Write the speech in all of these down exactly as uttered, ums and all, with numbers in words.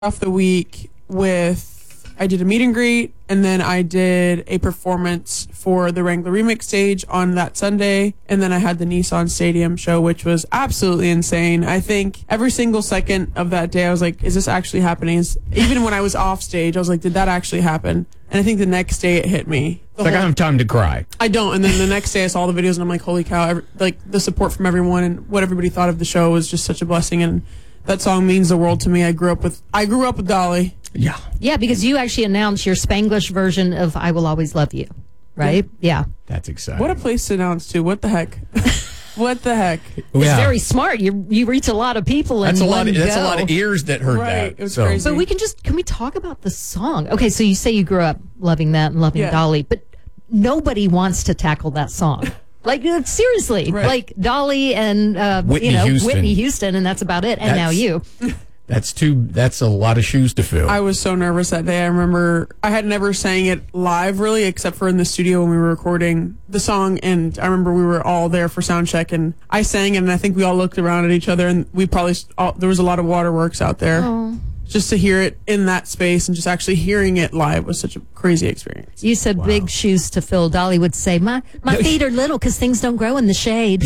off the week with, I did a meet and greet, and then I did a performance for the Wrangler Remix stage on that Sunday, and then I had the Nissan Stadium show, which was absolutely insane. I think every single second of that day, I was like, is this actually happening? Is, even when I was off stage, I was like, did that actually happen? And I think the next day it hit me. It's like I don't have time to cry. I don't. And then the next day I saw the videos, and I'm like, holy cow, every, like the support from everyone and what everybody thought of the show was just such a blessing. And that song means the world to me. I grew up with I grew up with Dolly. Yeah. Yeah, because you actually announced your Spanglish version of I Will Always Love You, right? Yeah. That's exciting. What a place to announce to. What the heck? What the heck? It's Yeah. very smart. You you reach a lot of people in That's a lot. one Of, that's go. a lot of ears that heard Right, that. it was so. crazy. But we can just, can we talk about the song? Okay, so you say you grew up loving that and loving Yeah. Dolly, but nobody wants to tackle that song. Like, uh, seriously, Right. like Dolly and, uh, Whitney you know, Houston. Whitney Houston, and that's about it. And now That's- you. That's too. That's a lot of shoes to fill. I was so nervous that day. I remember I had never sang it live really, except for in the studio when we were recording the song. And I remember we were all there for sound check, and I sang it, and I think we all looked around at each other, and we probably all, there was a lot of waterworks out there. Oh. Just to hear it in that space and just actually hearing it live was such a crazy experience. You said big shoes to fill. Dolly would say, my, my feet are little because things don't grow in the shade.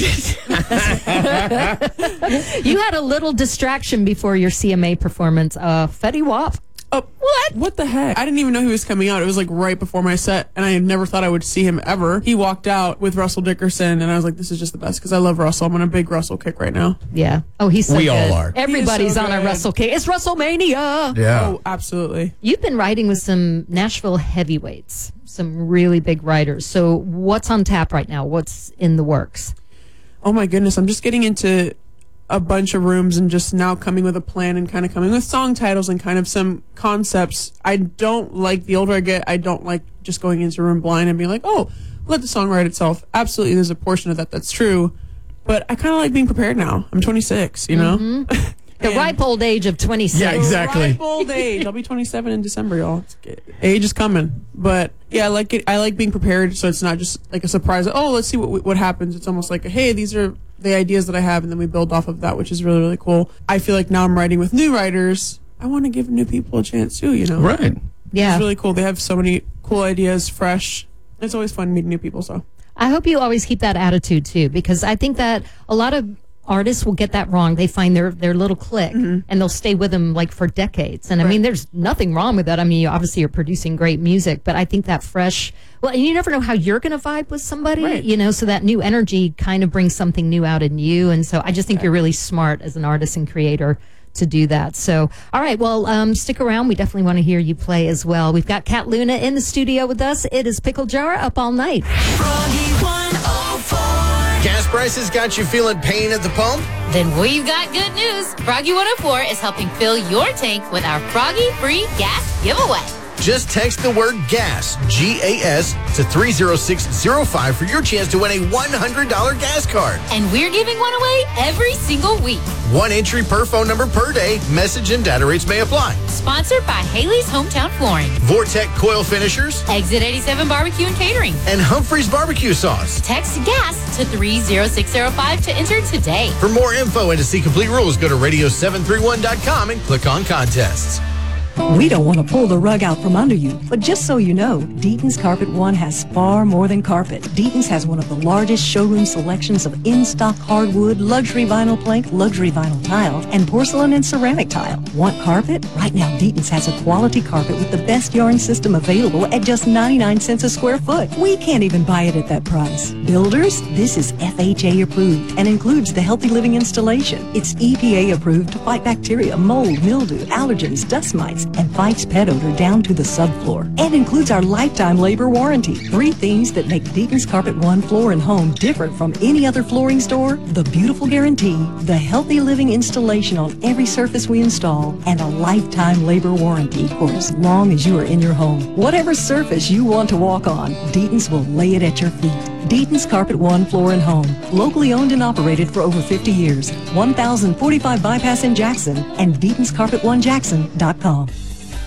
You had a little distraction before your C M A performance. Uh, Fetty Wap. Oh, what? What the heck? I didn't even know he was coming out. It was like right before my set, and I never thought I would see him ever. He walked out with Russell Dickerson, and I was like, this is just the best because I love Russell. I'm on a big Russell kick right now. Yeah. Oh, he's so We good. all are. Everybody's so on a good. Russell kick. It's WrestleMania. yeah. Oh, absolutely. You've been writing with some Nashville heavyweights, some really big writers. So what's on tap right now? What's in the works? Oh my goodness, I'm just getting into a bunch of rooms and just now coming with a plan and kind of coming with song titles and kind of some concepts. I don't like, the older I get, I don't like just going into a room blind and being like, oh, let the song write itself. Absolutely, there's a portion of that that's true, but I kind of like being prepared now. I'm twenty-six, you know? Mm-hmm. The And- ripe old age of twenty-six. Yeah, exactly. Ripe old age. I'll be twenty-seven in December, y'all. It's, age is coming, but yeah, I like it. I like being prepared, so it's not just like a surprise. Oh, let's see what what happens. It's almost like, hey, these are the ideas that I have, and then we build off of that, which is really really cool. I feel like now I'm writing with new writers. I want to give new people a chance too. You know, Right. Yeah. It's really cool. They have so many cool ideas, fresh. It's always fun meeting new people. So I hope you always keep that attitude too, because I think that a lot of artists will get that wrong. They find their, their little clique and they'll stay with them like for decades. And I mean, there's nothing wrong with that. I mean, you obviously you're producing great music, but I think that fresh, well, and you never know how you're going to vibe with somebody, Right. you know, so that new energy kind of brings something new out in you. And so I just think you're really smart as an artist and creator to do that. So, all right, well, um, stick around. We definitely want to hear you play as well. We've got Kat Luna in the studio with us. It is Pickle Jar up all night. Froggy one oh four. Gas prices got you feeling pain at the pump? Then we've got good news. Froggy one oh four is helping fill your tank with our Froggy Free Gas Giveaway. Just text the word GAS, G A S, to three zero six zero five for your chance to win a one hundred dollars gas card. And we're giving one away every single week. One entry per phone number per day. Message and data rates may apply. Sponsored by Haley's Hometown Flooring, Vortec Coil Finishers, Exit eighty-seven Barbecue and Catering. and Humphrey's Barbecue Sauce. Text GAS to three zero six zero five to enter today. For more info and to see complete rules, go to radio seven three one dot com and click on contests. We don't want to pull the rug out from under you, but just so you know, Deaton's Carpet One has far more than carpet. Deaton's has one of the largest showroom selections of in-stock hardwood, luxury vinyl plank, luxury vinyl tile, and porcelain and ceramic tile. Want carpet? Right now, Deaton's has a quality carpet with the best yarn system available at just ninety-nine cents a square foot. We can't even buy it at that price. Builders, this is F H A approved and includes the Healthy Living installation. It's E P A approved to fight bacteria, mold, mildew, allergens, dust mites, and fights pet odor down to the subfloor, and includes our lifetime labor warranty. Three things that make Deaton's Carpet One Floor and Home different from any other flooring store: the beautiful guarantee, the healthy living installation on every surface we install, and a lifetime labor warranty for as long as you are in your home. Whatever surface you want to walk on, Deaton's will lay it at your feet. Deaton's Carpet One Floor and Home, locally owned and operated for over fifty years. one thousand forty-five Bypass in Jackson and Deaton's Carpet One Jackson dot com.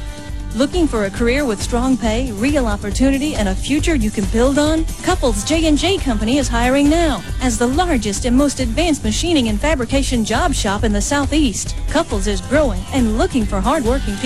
Looking for a career with strong pay, real opportunity, and a future you can build on? Couples J and J Company is hiring now. As the largest and most advanced machining and fabrication job shop in the Southeast, Couples is growing and looking for hardworking people.